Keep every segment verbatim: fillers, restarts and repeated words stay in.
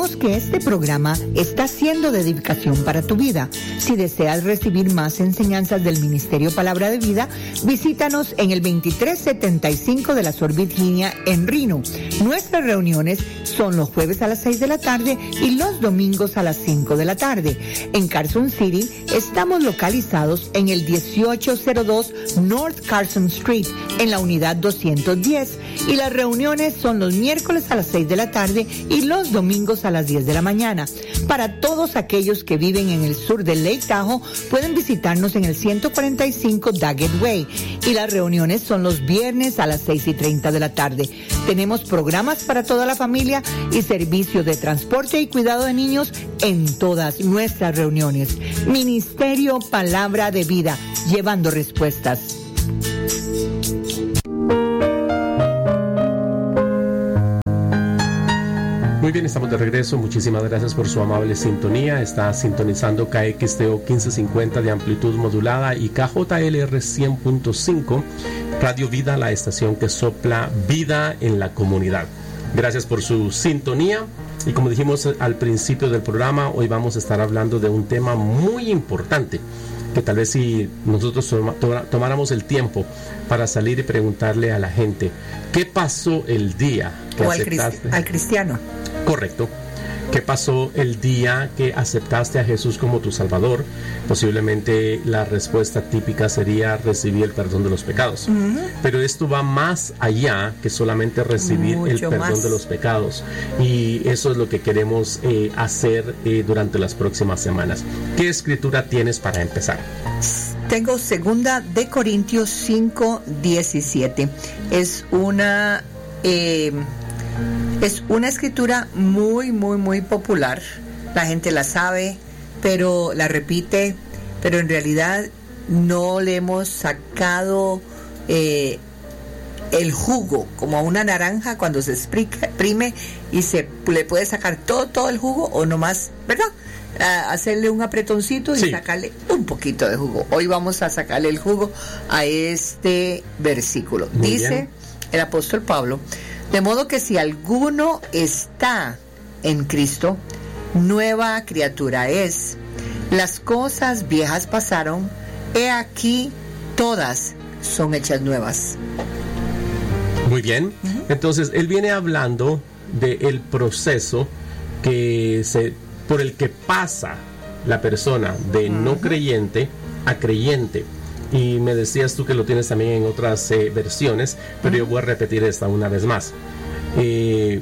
Sabemos que este programa está siendo de edificación para tu vida. Si deseas recibir más enseñanzas del Ministerio Palabra de Vida, visítanos en el veintitrés setenta y cinco de la Sor Virginia en Reno. Nuestras reuniones son los jueves a las seis de la tarde y los domingos a las cinco de la tarde. En Carson City estamos localizados en el dieciocho cero dos North Carson Street, en la unidad doscientos diez, y las reuniones son los miércoles a las seis de la tarde y los domingos a las diez de la mañana. Para todos aquellos que viven en el sur del Lake Tahoe, pueden visitarnos en el ciento cuarenta y cinco Daggett Way, y las reuniones son los viernes a las seis y treinta de la tarde. Tenemos programas para toda la familia y servicio de transporte y cuidado de niños en todas nuestras reuniones. Ministerio Palabra de Vida, llevando respuestas. Muy bien, estamos de regreso. Muchísimas gracias por su amable sintonía. Está sintonizando K X T O quince cincuenta de amplitud modulada y K J L R cien punto cinco, Radio Vida, la estación que sopla vida en la comunidad. Gracias por su sintonía. Y como dijimos al principio del programa, hoy vamos a estar hablando de un tema muy importante, que tal vez si nosotros toma, toma, tomáramos el tiempo para salir y preguntarle a la gente, ¿qué pasó el día que o aceptaste? Al, cristi- al cristiano. Correcto. ¿Qué pasó el día que aceptaste a Jesús como tu Salvador? Posiblemente la respuesta típica sería recibir el perdón de los pecados. Uh-huh. Pero esto va más allá que solamente recibir Mucho el perdón más. de los pecados. Y eso es lo que queremos eh, hacer eh, durante las próximas semanas. ¿Qué escritura tienes para empezar? Tengo segunda de Corintios cinco diecisiete. Es una... Eh, Es una escritura muy, muy, muy popular. La gente la sabe, pero la repite, pero en realidad no le hemos sacado eh, el jugo, como a una naranja cuando se exprime y se le puede sacar todo, todo el jugo, o nomás, ¿verdad? A hacerle un apretoncito y sí. sacarle un poquito de jugo. Hoy vamos a sacarle el jugo a este versículo. Muy Dice bien. El apóstol Pablo: de modo que si alguno está en Cristo, nueva criatura es. Las cosas viejas pasaron, he aquí todas son hechas nuevas. Muy bien. Uh-huh. Entonces, él viene hablando del proceso que se, por el que pasa la persona de uh-huh. no creyente a creyente. Y me decías tú que lo tienes también en otras eh, versiones, pero uh-huh. yo voy a repetir esta una vez más. Eh,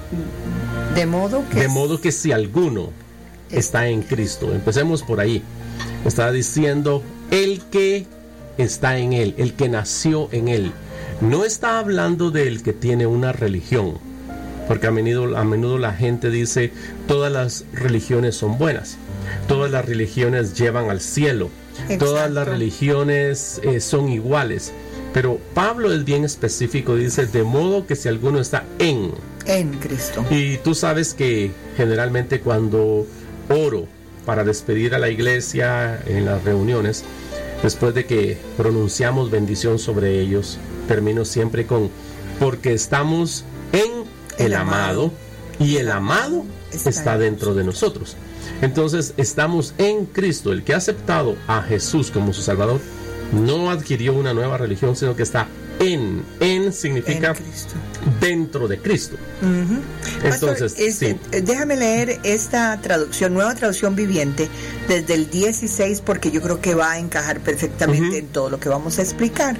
de modo que de modo que si alguno es... está en Cristo, empecemos por ahí. Está diciendo el que está en él, el que nació en él. No está hablando del que tiene una religión, porque a menudo, a menudo la gente dice todas las religiones son buenas, todas las religiones llevan al cielo. Exacto. Todas las religiones eh, son iguales, pero Pablo es bien específico, dice de modo que si alguno está en en Cristo. Y tú sabes que generalmente cuando oro para despedir a la iglesia en las reuniones, después de que pronunciamos bendición sobre ellos, termino siempre con porque estamos en el, el amado, amado y el amado está, está dentro de nosotros. Entonces estamos en Cristo. El que ha aceptado a Jesús como su Salvador no adquirió una nueva religión, sino que está en. En significa en dentro de Cristo. Uh-huh. Entonces, Pastor, es, sí. déjame leer esta traducción, nueva traducción viviente, desde el dieciséis, porque yo creo que va a encajar perfectamente uh-huh. en todo lo que vamos a explicar.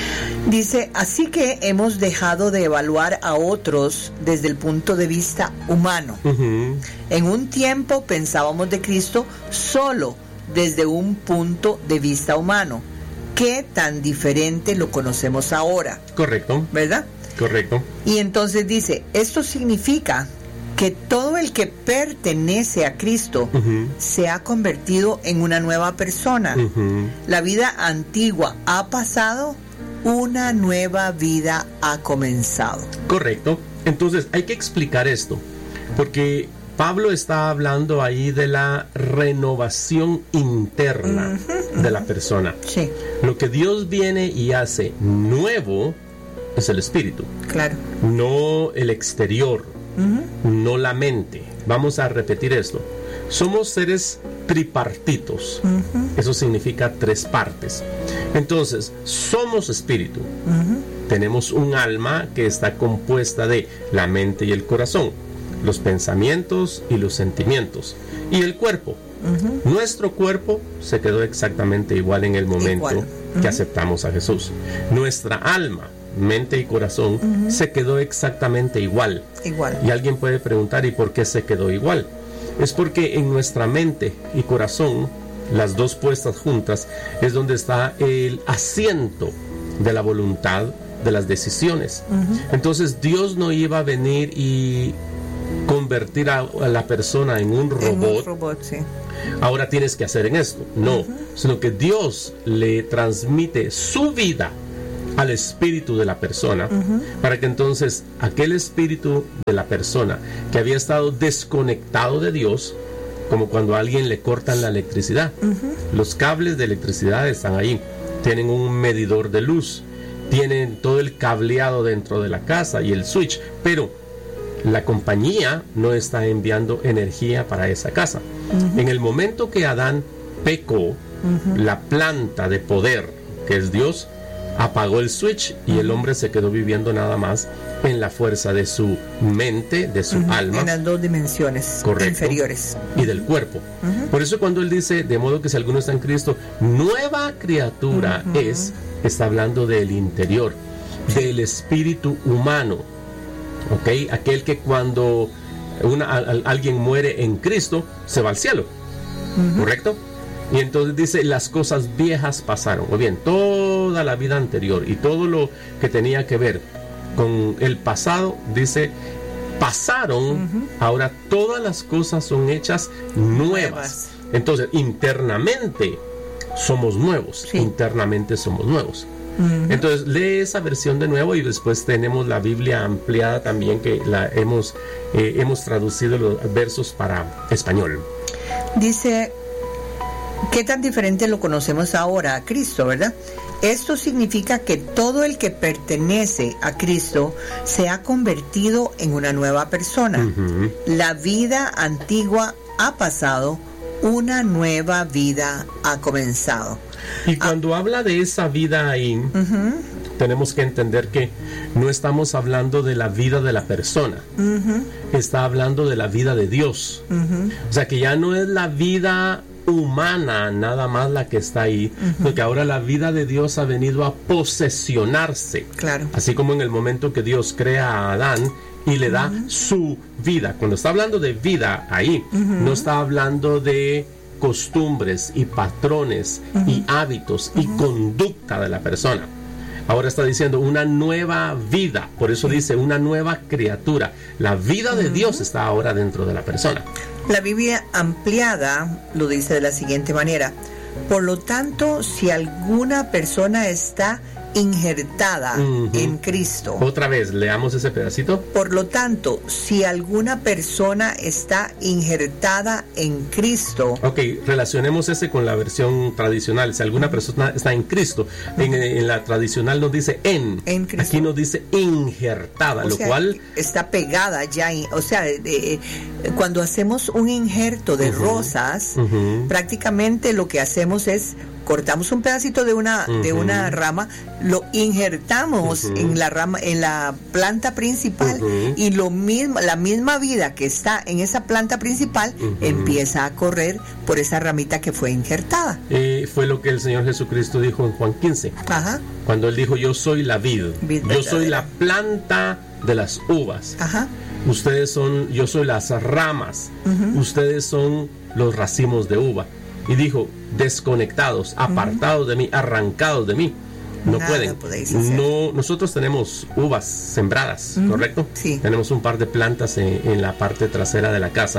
Dice, así que hemos dejado de evaluar a otros desde el punto de vista humano. Uh-huh. En un tiempo pensábamos de Cristo solo desde un punto de vista humano. ¿Qué tan diferente lo conocemos ahora? Correcto. ¿Verdad? Correcto. Y entonces dice, esto significa que todo el que pertenece a Cristo uh-huh. se ha convertido en una nueva persona. Uh-huh. La vida antigua ha pasado, una nueva vida ha comenzado. Correcto. Entonces hay que explicar esto, porque Pablo está hablando ahí de la renovación interna uh-huh, de la persona. Sí. Lo que Dios viene y hace nuevo es el espíritu. Claro. No el exterior, uh-huh. no la mente. vamos a repetir esto. Somos seres tripartitos. Uh-huh. Eso significa tres partes. Entonces, somos espíritu. Uh-huh. Tenemos un alma que está compuesta de la mente y el corazón, los pensamientos y los sentimientos, y el cuerpo. Uh-huh. Nuestro cuerpo se quedó exactamente igual en el momento uh-huh. que aceptamos a Jesús. Nuestra alma, mente y corazón uh-huh. se quedó exactamente igual. Igual. Y alguien puede preguntar, ¿y por qué se quedó igual? Es porque en nuestra mente y corazón, las dos puestas juntas, es donde está el asiento de la voluntad, de las decisiones. Uh-huh. Entonces Dios no iba a venir y convertir a, a la persona en un robot. En un robot, sí. Ahora tienes que hacer en esto. No, uh-huh. sino que Dios le transmite su vida al espíritu de la persona, uh-huh. para que entonces aquel espíritu de la persona que había estado desconectado de Dios, como cuando a alguien le cortan la electricidad, uh-huh. los cables de electricidad están ahí, tienen un medidor de luz, tienen todo el cableado dentro de la casa y el switch, pero la compañía no está enviando energía para esa casa. Uh-huh. En el momento que Adán pecó, uh-huh. la planta de poder, que es Dios, apagó el switch y uh-huh. el hombre se quedó viviendo nada más en la fuerza de su mente, de su uh-huh. alma. En las dos dimensiones correcto, inferiores. Y del cuerpo. Uh-huh. Por eso cuando él dice, de modo que si alguno está en Cristo, nueva criatura uh-huh. es, está hablando del interior, sí. del espíritu humano. ¿Ok? Aquel que cuando una, a, a, alguien muere en Cristo, se va al cielo. Uh-huh. ¿Correcto? Y entonces dice, las cosas viejas pasaron. O bien, toda la vida anterior y todo lo que tenía que ver con el pasado, dice, pasaron. Uh-huh. Ahora todas las cosas son hechas nuevas. nuevas. Entonces, internamente somos nuevos. Sí. Internamente somos nuevos. Uh-huh. Entonces, lee esa versión de nuevo y después tenemos la Biblia ampliada también, que la hemos, eh, hemos traducido los versos para español. Dice... ¿Qué tan diferente lo conocemos ahora a Cristo, verdad? Esto significa que todo el que pertenece a Cristo se ha convertido en una nueva persona. Uh-huh. La vida antigua ha pasado, una nueva vida ha comenzado. Y cuando ah. habla de esa vida ahí, uh-huh. tenemos que entender que no estamos hablando de la vida de la persona. Uh-huh. Está hablando de la vida de Dios. Uh-huh. O sea, que ya no es la vida humana nada más la que está ahí, uh-huh. porque ahora la vida de Dios ha venido a posesionarse. Claro. Así como en el momento que Dios crea a Adán y le da uh-huh. su vida. Cuando está hablando de vida ahí, uh-huh. no está hablando de costumbres y patrones uh-huh. y hábitos uh-huh. y conducta de la persona. Ahora está diciendo una nueva vida, por eso dice una nueva criatura. La vida de uh-huh. Dios está ahora dentro de la persona. La Biblia ampliada lo dice de la siguiente manera: por lo tanto, si alguna persona está injertada uh-huh. en Cristo. Otra vez, leamos ese pedacito. Por lo tanto, si alguna persona está injertada en Cristo. Ok, relacionemos ese con la versión tradicional. Si alguna persona está en Cristo, uh-huh. en, en la tradicional nos dice en. En Cristo. Aquí nos dice injertada, o lo sea, cual está pegada ya. O sea, de, de, cuando hacemos un injerto de uh-huh. rosas, uh-huh. prácticamente lo que hacemos es cortamos un pedacito de una uh-huh. de una rama, lo injertamos uh-huh. en la rama, en la planta principal uh-huh. y lo mismo, la misma vida que está en esa planta principal uh-huh. empieza a correr por esa ramita que fue injertada. Eh, fue lo que el Señor Jesucristo dijo en Juan quince. Ajá. Cuando él dijo, yo soy la vid, vid yo soy la planta de las uvas. Ajá. Ustedes son, yo soy las ramas. Uh-huh. Ustedes son los racimos de uva. Y dijo, desconectados, apartados uh-huh. de mí, arrancados de mí, no Nada pueden. No, nosotros tenemos uvas sembradas, uh-huh. ¿correcto? Sí. Tenemos un par de plantas en, en la parte trasera de la casa.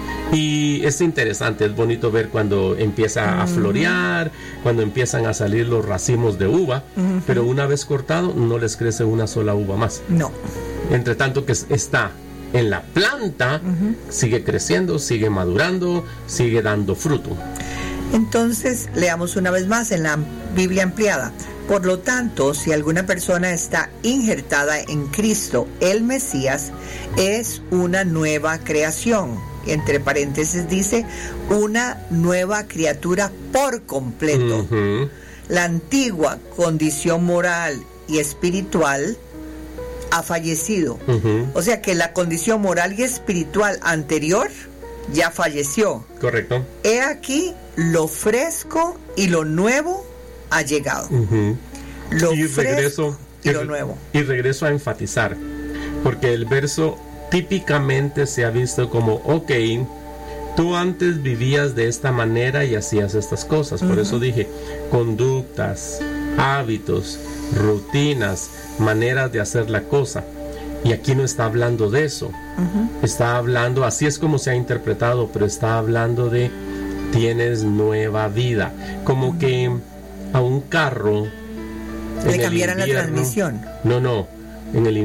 Y es interesante, es bonito ver cuando empieza uh-huh. a florear, cuando empiezan a salir los racimos de uva, uh-huh. pero una vez cortado no les crece una sola uva más. No. Entre tanto que está en la planta, uh-huh. sigue creciendo, sigue madurando, sigue dando fruto. Entonces, leamos una vez más en la Biblia ampliada. Por lo tanto, si alguna persona está injertada en Cristo, el Mesías, es una nueva creación. entre paréntesis dice, una nueva criatura por completo. Uh-huh. La antigua condición moral y espiritual ha fallecido. Uh-huh. O sea que la condición moral y espiritual anterior ya falleció. Correcto. He aquí lo fresco y lo nuevo ha llegado. Uh-huh. Lo y fresco regreso, y y, lo nuevo. Y regreso a enfatizar, porque el verso típicamente se ha visto como, ok, tú antes vivías de esta manera y hacías estas cosas. Por uh-huh. eso dije, conductas, hábitos, rutinas, maneras de hacer la cosa. Y aquí no está hablando de eso. Uh-huh. Está hablando, así es como se ha interpretado, pero está hablando de tienes nueva vida. Como uh-huh. que a un carro le cambiaran la transmisión. No, no. En el